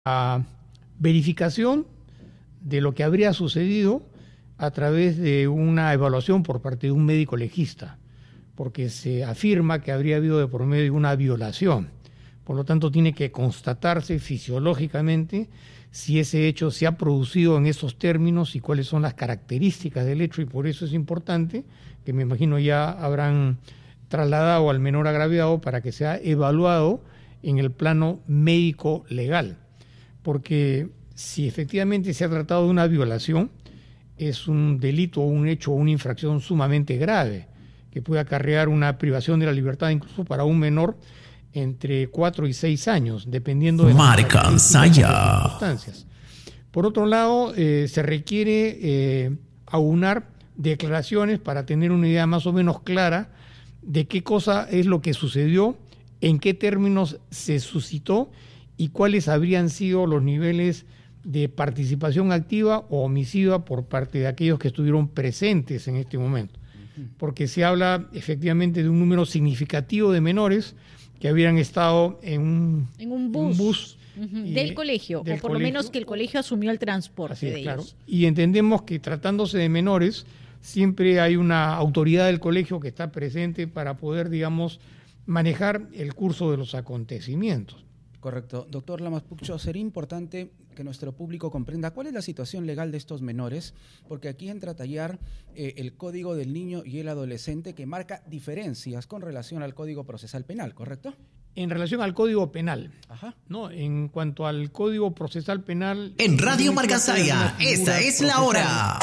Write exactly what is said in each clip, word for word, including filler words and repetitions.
la verificación de lo que habría sucedido a través de una evaluación por parte de un médico legista, porque se afirma que habría habido de por medio una violación. Por lo tanto, tiene que constatarse fisiológicamente si ese hecho se ha producido en esos términos y cuáles son las características del hecho, y por eso es importante, que me imagino ya habrán trasladado al menor agraviado para que sea evaluado en el plano médico legal, porque si efectivamente se ha tratado de una violación, es un delito, un hecho o una infracción sumamente grave, que puede acarrear una privación de la libertad incluso para un menor entre cuatro y seis años, dependiendo de las circunstancias. Por otro lado, eh, se requiere eh, aunar declaraciones para tener una idea más o menos clara de qué cosa es lo que sucedió, en qué términos se suscitó y cuáles habrían sido los niveles de participación activa o omisiva por parte de aquellos que estuvieron presentes en este momento. Porque se habla efectivamente de un número significativo de menores que habían estado en un, en un bus, en un bus uh-huh. y, del colegio, del o por colegio. lo menos que el colegio asumió el transporte Así es, de claro. ellos. Y entendemos que tratándose de menores, siempre hay una autoridad del colegio que está presente para poder, digamos, manejar el curso de los acontecimientos. Correcto. Doctor Lamas Puccho, sería importante que nuestro público comprenda cuál es la situación legal de estos menores, porque aquí entra a tallar eh, el Código del Niño y el Adolescente, que marca diferencias con relación al Código Procesal Penal, ¿correcto? En relación al Código Penal, Ajá. ¿no? En cuanto al Código Procesal Penal... En Radio Marcasaya, esta es la hora.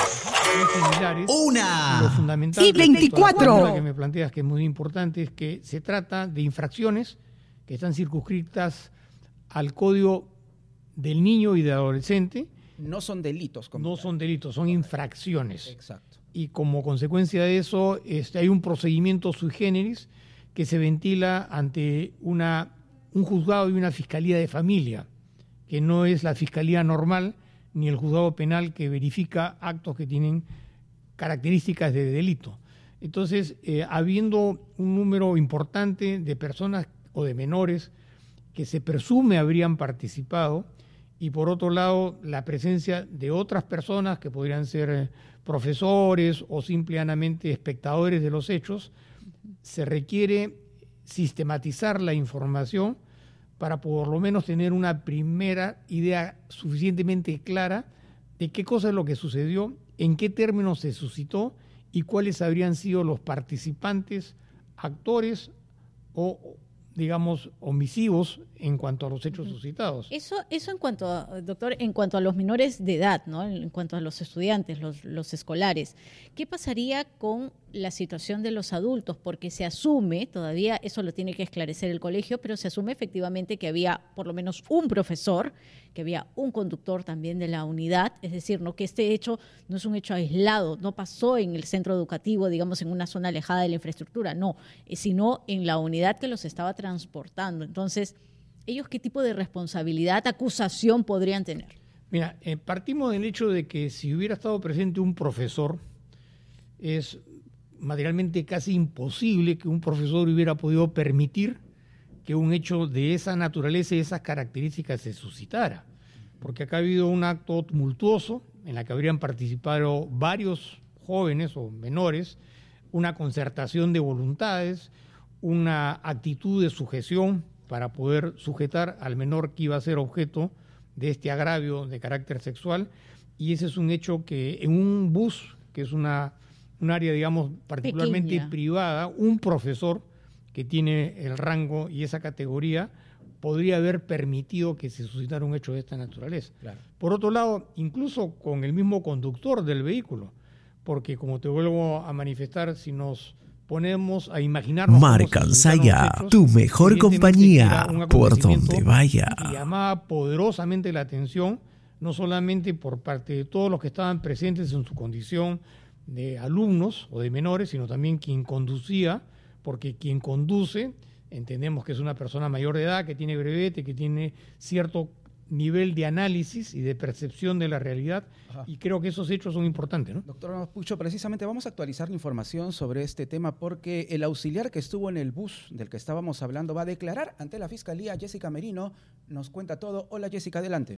Una. Lo fundamental y veinticuatro. La que me planteas que es muy importante es que se trata de infracciones que están circunscritas al Código del Niño y del Adolescente. No son delitos. No tal. son delitos, son infracciones. Exacto. Y como consecuencia de eso, este, hay un procedimiento sui generis que se ventila ante una, un juzgado y una fiscalía de familia, que no es la fiscalía normal ni el juzgado penal que verifica actos que tienen características de delito. Entonces, eh, habiendo un número importante de personas o de menores que se presume habrían participado, y por otro lado la presencia de otras personas que podrían ser profesores o simplemente espectadores de los hechos, se requiere sistematizar la información para por lo menos tener una primera idea suficientemente clara de qué cosa es lo que sucedió, en qué términos se suscitó y cuáles habrían sido los participantes, actores o, digamos, omisivos en cuanto a los hechos suscitados. Eso, eso en cuanto a, doctor, en cuanto a los menores de edad, ¿no? En cuanto a los estudiantes, los, los escolares. ¿Qué pasaría con la situación de los adultos? Porque se asume, todavía eso lo tiene que esclarecer el colegio, pero se asume efectivamente que había por lo menos un profesor, que había un conductor también de la unidad, es decir, no que este hecho no es un hecho aislado, no pasó en el centro educativo, digamos, en una zona alejada de la infraestructura, no, sino en la unidad que los estaba transportando. Entonces, ¿ellos qué tipo de responsabilidad, acusación podrían tener? Mira, eh, partimos del hecho de que si hubiera estado presente un profesor, es materialmente casi imposible que un profesor hubiera podido permitir que un hecho de esa naturaleza y esas características se suscitara. Porque acá ha habido un acto tumultuoso en la que habrían participado varios jóvenes o menores, una concertación de voluntades, una actitud de sujeción para poder sujetar al menor que iba a ser objeto de este agravio de carácter sexual, y ese es un hecho que en un bus, que es una, un área, digamos, particularmente pequeña, privada, un profesor que tiene el rango y esa categoría podría haber permitido que se suscitara un hecho de esta naturaleza. Claro. Por otro lado, incluso con el mismo conductor del vehículo, porque como te vuelvo a manifestar, si nos ponemos a imaginarnos... Marcasaya, tu mejor compañía, por donde vaya. Y llamaba poderosamente la atención, no solamente por parte de todos los que estaban presentes en su condición de alumnos o de menores, sino también quien conducía, porque quien conduce, entendemos que es una persona mayor de edad, que tiene brevete, que tiene cierto nivel de análisis y de percepción de la realidad. Ajá. Y creo que esos hechos son importantes, ¿no? Doctor Mapucho, precisamente vamos a actualizar la información sobre este tema porque el auxiliar que estuvo en el bus del que estábamos hablando va a declarar ante la Fiscalía. Jessica Merino nos cuenta todo. Hola Jessica, adelante.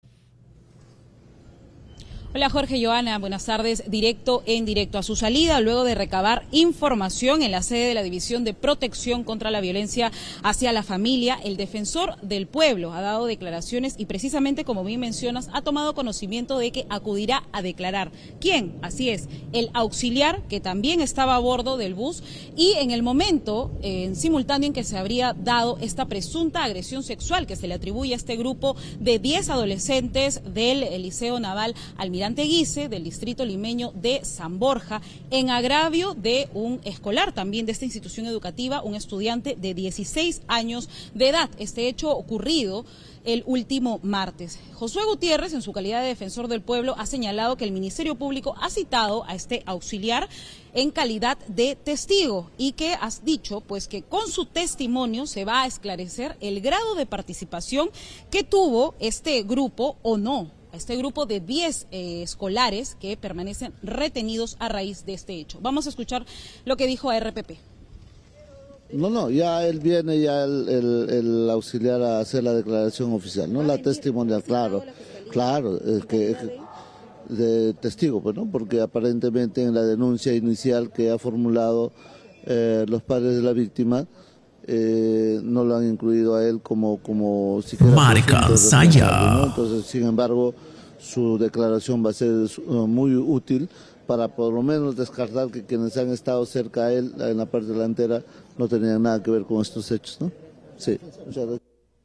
Hola Jorge, Joana, buenas tardes. Directo en directo a su salida, luego de recabar información en la sede de la División de Protección contra la Violencia hacia la Familia, el defensor del pueblo ha dado declaraciones y precisamente, como bien mencionas, ha tomado conocimiento de que acudirá a declarar. ¿Quién? Así es, el auxiliar que también estaba a bordo del bus y en el momento, eh, en simultáneo en que se habría dado esta presunta agresión sexual que se le atribuye a este grupo de diez adolescentes del Liceo Naval Almirante Guise, del distrito limeño de San Borja, en agravio de un escolar también de esta institución educativa, un estudiante de dieciséis años de edad. Este hecho ocurrido el último martes. Josué Gutiérrez, en su calidad de defensor del pueblo, ha señalado que el Ministerio Público ha citado a este auxiliar en calidad de testigo y que has dicho pues que con su testimonio se va a esclarecer el grado de participación que tuvo este grupo o no. A este grupo de diez eh, escolares que permanecen retenidos a raíz de este hecho. Vamos a escuchar lo que dijo a R P P. No, no, ya él viene, ya el, el, el auxiliar a hacer la declaración oficial, no la testimonial, claro, claro, es que, es que de testigo, pues, ¿no? Porque aparentemente en la denuncia inicial que ha formulado eh, los padres de la víctima, Eh, no lo han incluido a él como como siquiera Marca Saya, ¿no? Entonces, sin embargo, su declaración va a ser uh, muy útil para por lo menos descartar que quienes han estado cerca a él en la parte delantera no tenían nada que ver con estos hechos, ¿no? Sí. Muchas gracias.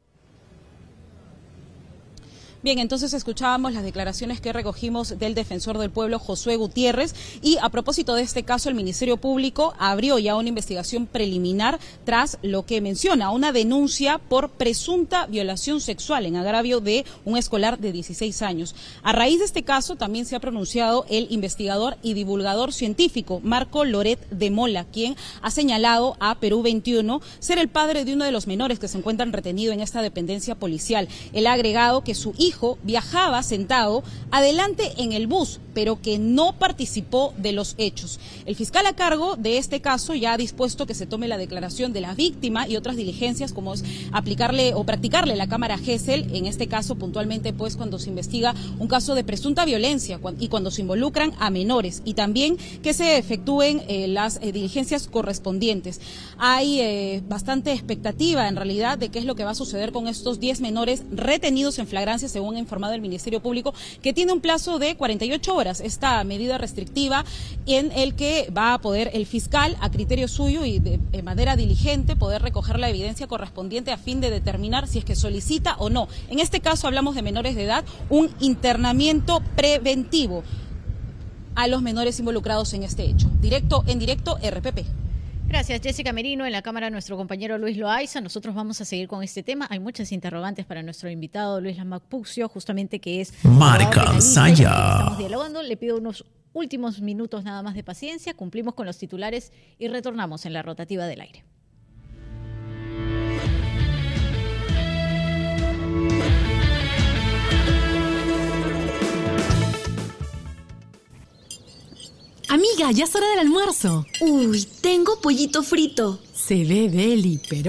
Bien, entonces escuchábamos las declaraciones que recogimos del defensor del pueblo, Josué Gutiérrez, y a propósito de este caso, el Ministerio Público abrió ya una investigación preliminar tras lo que menciona una denuncia por presunta violación sexual en agravio de un escolar de dieciséis años. A raíz de este caso también se ha pronunciado el investigador y divulgador científico Marco Loret de Mola, quien ha señalado a Perú veintiuno ser el padre de uno de los menores que se encuentran retenidos en esta dependencia policial. Él ha agregado que su hijo viajaba sentado adelante en el bus, pero que no participó de los hechos. El fiscal a cargo de este caso ya ha dispuesto que se tome la declaración de la víctima y otras diligencias como es aplicarle o practicarle la cámara Gesell, en este caso puntualmente pues cuando se investiga un caso de presunta violencia y cuando se involucran a menores, y también que se efectúen eh, las eh, diligencias correspondientes. Hay eh, bastante expectativa en realidad de qué es lo que va a suceder con estos diez menores retenidos en flagrancia, según ha informado el Ministerio Público, que tiene un plazo de cuarenta y ocho horas, esta medida restrictiva en el que va a poder el fiscal, a criterio suyo y de, de manera diligente, poder recoger la evidencia correspondiente a fin de determinar si es que solicita o no. En este caso hablamos de menores de edad, un internamiento preventivo a los menores involucrados en este hecho. Directo, en directo, R P P. Gracias, Jessica Merino. En la cámara, nuestro compañero Luis Loaiza. Nosotros vamos a seguir con este tema. Hay muchas interrogantes para nuestro invitado, Luis Mapucio, justamente que es... Marca Saya. Estamos dialogando. Le pido unos últimos minutos nada más de paciencia. Cumplimos con los titulares y retornamos en la rotativa del aire. Amiga, ya es hora del almuerzo. Uy, tengo pollito frito. Se ve deli, pero